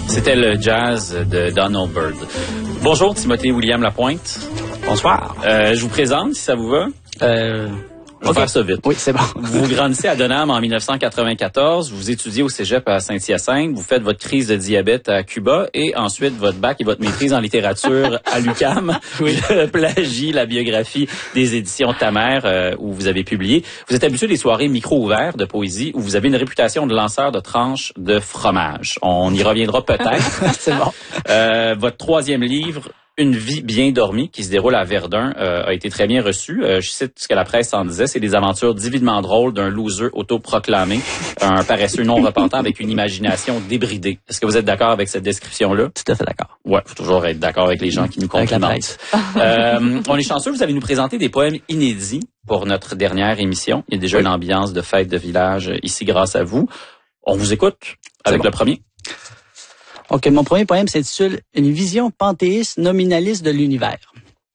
C'était le jazz de Donald Byrd. Bonjour, Timothée William Lapointe. Bonsoir. Je vous présente, si ça vous va. Je vais faire ça vite. Oui, c'est bon. Vous grandissez à Denham en 1994, vous étudiez au cégep à Saint-Hyacinthe, vous faites votre crise de diabète à Cuba et ensuite votre bac et votre maîtrise en littérature à l'UQAM. Je plagie la biographie des éditions Ta Mère où vous avez publié. Vous êtes habitué des soirées micro-ouvertes de poésie où vous avez une réputation de lanceur de tranches de fromage. On y reviendra peut-être. C'est bon. Votre troisième livre, Une vie bien dormie, qui se déroule à Verdun, a été très bien reçu. Je cite ce que la presse en disait, c'est des aventures divinement drôles d'un loser autoproclamé, un paresseux non repentant avec une imagination débridée. Est-ce que vous êtes d'accord avec cette description-là? Tout à fait d'accord. Ouais, faut toujours être d'accord avec les gens qui nous complimentent. On est chanceux, vous allez nous présenter des poèmes inédits pour notre dernière émission. Il y a déjà une ambiance de fête de village ici grâce à vous. On vous écoute avec le premier. OK, mon premier poème s'intitule « Une vision panthéiste nominaliste de l'univers ».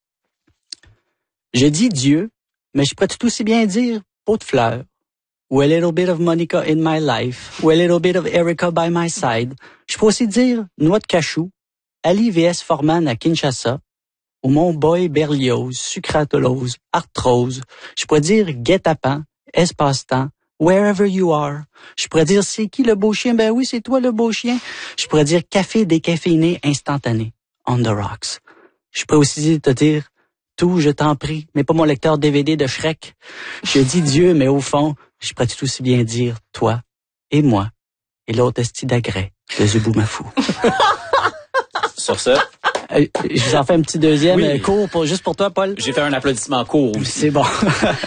Je dis Dieu, mais je pourrais tout aussi bien dire pot de fleurs, ou a little bit of Monica in my life, ou a little bit of Erica by my side. Je pourrais aussi dire noix de cachou, Ali vs Forman à Kinshasa, ou mon boy Berlioz, sucratolose, arthrose. Je pourrais dire guet-apens, espace-temps, wherever you are. Je pourrais dire c'est qui le beau chien? Ben oui, c'est toi le beau chien. Je pourrais dire café décaféiné instantané, on the rocks. Je pourrais aussi te dire tout, je t'en prie, mais pas mon lecteur DVD de Shrek. Je dis Dieu, mais au fond, je pourrais tout aussi bien dire toi et moi et l'autre esti d'agret de Zuboumafou. Sur ça, je vous en fais un petit deuxième court juste pour toi, Paul. J'ai fait un applaudissement court aussi. C'est bon.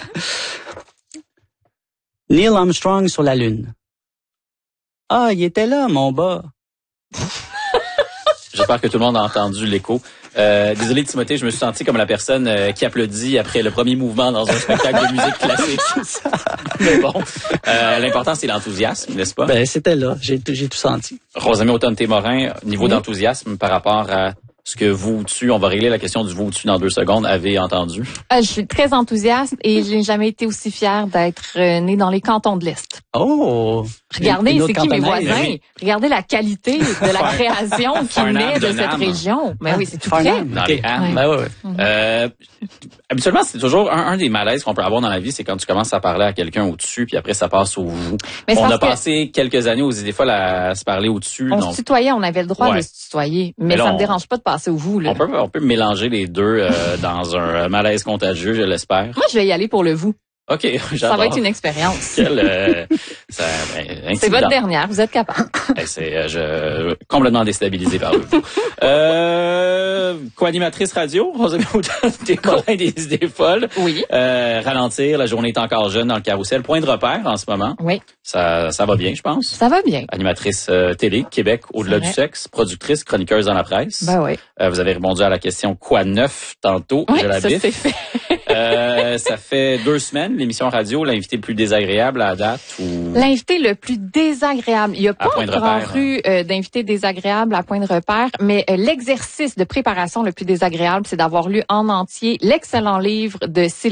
Neil Armstrong sur la Lune. Ah, il était là, mon bas. J'espère que tout le monde a entendu l'écho. Désolé, Timothée, je me suis senti comme la personne qui applaudit après le premier mouvement dans un spectacle de musique classique. Mais bon, l'important, c'est l'enthousiasme, n'est-ce pas? Ben, c'était là. J'ai tout senti. Rosamie Automne-Témorin, niveau d'enthousiasme par rapport à ce que vous dessus, on va régler la question du vous dessus dans 2 secondes, avez entendu? Je suis très enthousiaste et je n'ai jamais été aussi fière d'être née dans les cantons de l'Est. Oh! Regardez, c'est qui mes voisins? Regardez la qualité de la création qui naît de cette région. Mais oui, c'est tout près. Dans les Halles. Ben ouais. Habituellement, c'est toujours un des malaises qu'on peut avoir dans la vie, c'est quand tu commences à parler à quelqu'un au-dessus, puis après ça passe au vous. Mais on a passé quelques années des fois à se parler au-dessus. On se tutoyait, on avait le droit de se tutoyer, mais là, ça me dérange pas de passer au vous. Là. On peut mélanger les deux dans un malaise contagieux, je l'espère. Moi, je vais y aller pour le vous. OK, j'adore. Ça va être une expérience. C'est votre dernière, vous êtes capable. Je complètement déstabilisé par vous. Co-animatrice radio, Rosamie Automne-Témorin des idées folles. Oui. Ralentir, la journée est encore jeune dans le carrousel. Point de repère en ce moment. Oui. Ça va bien, je pense. Ça va bien. Animatrice télé, Québec, au-delà du sexe, productrice, chroniqueuse dans la presse. Ben oui. Vous avez répondu à la question quoi neuf tantôt. Oui, je ça c'est fait. Ça fait 2 semaines, l'émission radio, l'invité le plus désagréable à la date ou... L'invité le plus désagréable. Il n'y a pas encore eu d'invité désagréable à point de repère, mais l'exercice de préparation le plus désagréable, c'est d'avoir lu en entier l'excellent livre de Sylvie